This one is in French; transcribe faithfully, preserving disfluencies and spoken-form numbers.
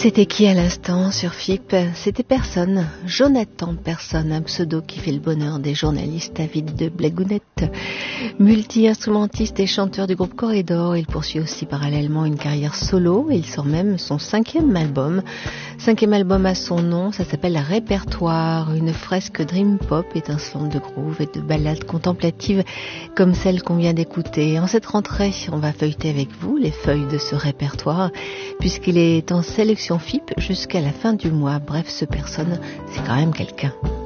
C'était qui à l'instant sur F I P? C'était Personne, Jonathan Personne, un pseudo qui fait le bonheur des journalistes avides de blagounette. Multi-instrumentiste et chanteur du groupe Corridor, il poursuit aussi parallèlement une carrière solo et il sort même son cinquième album. Cinquième album à son nom, ça s'appelle Répertoire, une fresque dream pop étincelante de groove et de ballades contemplatives comme celle qu'on vient d'écouter. En cette rentrée, on va feuilleter avec vous les feuilles de ce répertoire puisqu'il est en sélection F I P jusqu'à la fin du mois. Bref, ce Personne, c'est quand même quelqu'un.